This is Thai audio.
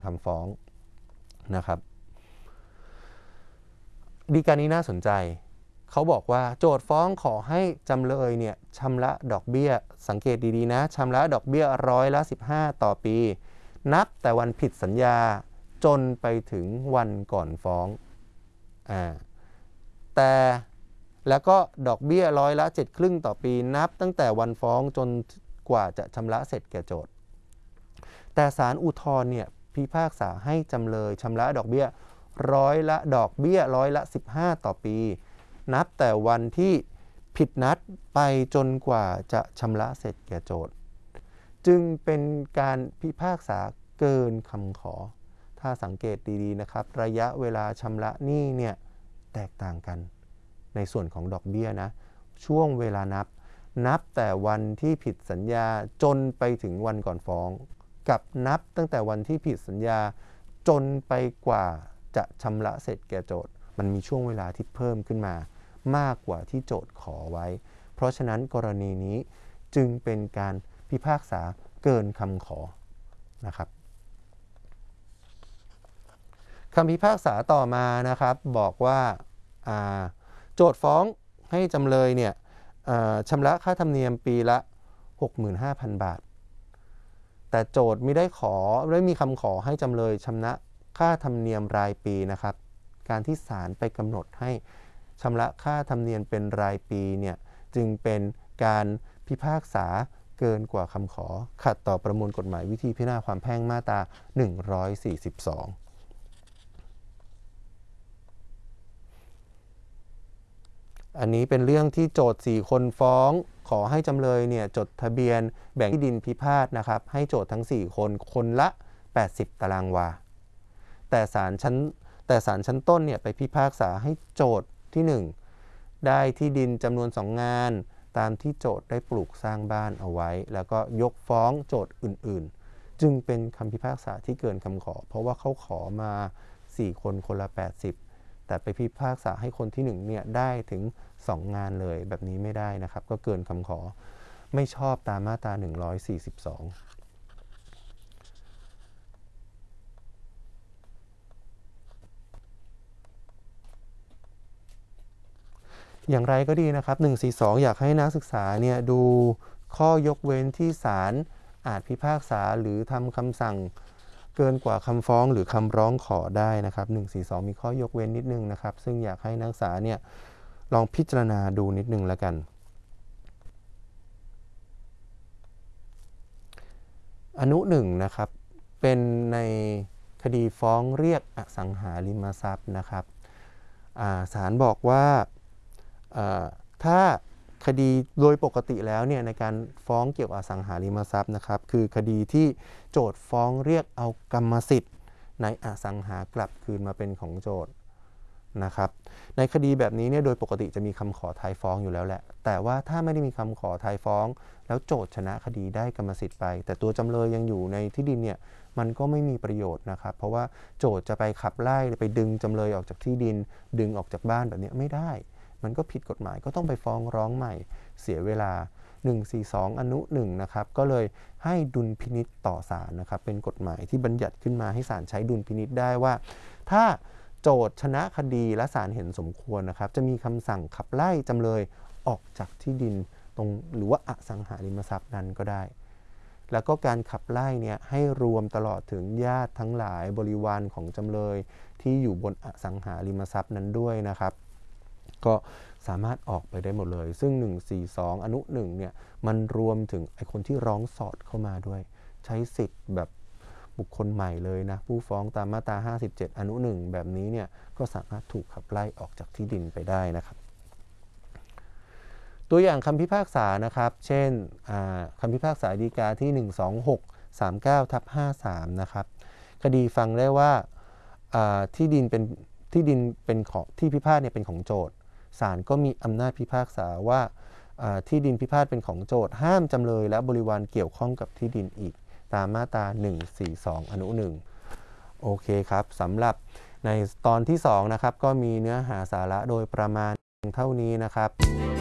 คำฟ้องนะครับฎีกานี้น่าสนใจเขาบอกว่าโจทก์ฟ้องขอให้จำเลยเนี่ยชำระดอกเบี้ยสังเกตดีๆนะชำระดอกเบี้ย15%ต่อปีนับแต่วันผิดสัญญาจนไปถึงวันก่อนฟ้องแต่แล้วก็ดอกเบี้ย7.5%ต่อปีนับตั้งแต่วันฟ้องจนกว่าจะชำระเสร็จแก่โจทก์แต่ศาลอุทธรณ์เนี่ยพิพากษาให้จำเลยชำระดอกเบี้ย15%ต่อปีนับแต่วันที่ผิดนัดไปจนกว่าจะชำระเสร็จแก่โจทก์จึงเป็นการพิพากษาเกินคำขอถ้าสังเกตดีๆนะครับระยะเวลาชำระหนี้เนี่ยแตกต่างกันในส่วนของดอกเบี้ยนะช่วงเวลานับแต่วันที่ผิดสัญญาจนไปถึงวันก่อนฟ้องกับนับตั้งแต่วันที่ผิดสัญญาจนไปกว่าจะชำระเสร็จแก่โจทก์มันมีช่วงเวลาที่เพิ่มขึ้นมามากกว่าที่โจทก์ขอไว้เพราะฉะนั้นกรณีนี้จึงเป็นการพิพากษาเกินคำขอนะครับคำพิพากษาต่อมานะครับบอกว่าโจทก์ฟ้องให้จำเลยเนี่ยชำระค่าธรรมเนียมปีละ 65,000 บาทแต่โจทก์ไม่ได้มีคำขอให้จำเลยชำระค่าธรรมเนียมรายปีนะครับการที่ศาลไปกำหนดให้ชำระค่าธรรมเนียมเป็นรายปีเนี่ยจึงเป็นการพิพากษาเกินกว่าคำขอขัดต่อประมวลกฎหมายวิธีพิจารณาความแพ่งมาตรา142อันนี้เป็นเรื่องที่โจทก์4คนฟ้องขอให้จำเลยเนี่ยจดทะเบียนแบ่งที่ดินพิพาทนะครับให้โจทก์ทั้ง4คนคนละ80 ตารางวาแต่ศาลชั้นต้นเนี่ยไปพิพากษาให้โจทก์ที่1ได้ที่ดินจำนวน2 งานตามที่โจทก์ได้ปลูกสร้างบ้านเอาไว้แล้วก็ยกฟ้องโจทก์อื่นๆจึงเป็นคำพิพากษาที่เกินคำขอเพราะว่าเขาขอมา4คนคนละ80แต่ไปพิพากษาให้คนที่1เนี่ยได้ถึง2 งานเลยแบบนี้ไม่ได้นะครับก็เกินคำขอไม่ชอบตามมาตรา142อย่างไรก็ดีนะครับ142อยากให้นักศึกษาเนี่ยดูข้อยกเว้นที่ศาลอาจพิพากษาหรือทำคำสั่งเกินกว่าคำฟ้องหรือคำร้องขอได้นะครับ142มีข้อยกเว้นนิดนึงนะครับซึ่งอยากให้นักศึกษาเนี่ยลองพิจารณาดูนิดนึงแล้วกันอนุ1นะครับเป็นในคดีฟ้องเรียกอสังหาริมทรัพย์นะครับศาลบอกว่าถ้าคดีโดยปกติแล้วเนี่ยในการฟ้องเกี่ยวกับอสังหาริมทรัพย์นะครับคือคดีที่โจทก์ฟ้องเรียกเอากรรมสิทธิ์ในอสังหากลับคืนมาเป็นของโจทก์นะครับในคดีแบบนี้เนี่ยโดยปกติจะมีคำขอท้ายฟ้องอยู่แล้วแหละแต่ว่าถ้าไม่ได้มีคำขอท้ายฟ้องแล้วโจทก์ชนะคดีได้กรรมสิทธิ์ไปแต่ตัวจำเลยยังอยู่ในที่ดินเนี่ยมันก็ไม่มีประโยชน์นะครับเพราะว่าโจทก์จะไปขับไล่ไปดึงจำเลยออกจากที่ดินดึงออกจากบ้านแบบนี้ไม่ได้มันก็ผิดกฎหมายก็ต้องไปฟ้องร้องใหม่เสียเวลา142อนุ1นะครับก็เลยให้ดุลพินิจต่อศาลนะครับเป็นกฎหมายที่บัญญัติขึ้นมาให้ศาลใช้ดุลพินิจได้ว่าถ้าโจทก์ชนะคดีและศาลเห็นสมควรนะครับจะมีคำสั่งขับไล่จำเลยออกจากที่ดินตรงหรือว่าอสังหาริมทรัพย์นั้นก็ได้แล้วก็การขับไล่เนี่ยให้รวมตลอดถึงญาติทั้งหลายบริวารของจำเลยที่อยู่บนอสังหาริมทรัพย์นั้นด้วยนะครับก็สามารถออกไปได้หมดเลยซึ่ง142อนุ1เนี่ยมันรวมถึงไอ้คนที่ร้องสอดเข้ามาด้วยใช้สิทธิ์แบบบุคคลใหม่เลยนะผู้ฟ้องตามมาตรา57อนุ1แบบนี้เนี่ยก็สามารถถูกขับไล่ออกจากที่ดินไปได้นะครับตัวอย่างคำพิพากษานะครับเช่นคำพิพากษาฎีกาที่12639/53นะครับคดีฟังได้ว่าที่ดินเป็นของที่พิพาทเนี่ยเป็นของโจทก์ศาลก็มีอำนาจพิพากษาว่าที่ดินพิพาทเป็นของโจทก์ห้ามจำเลยและบริวารเกี่ยวข้องกับที่ดินอีกตามมาตรา142อนุ1โอเคครับสำหรับในตอนที่2นะครับก็มีเนื้อหาสาระโดยประมาณเท่านี้นะครับ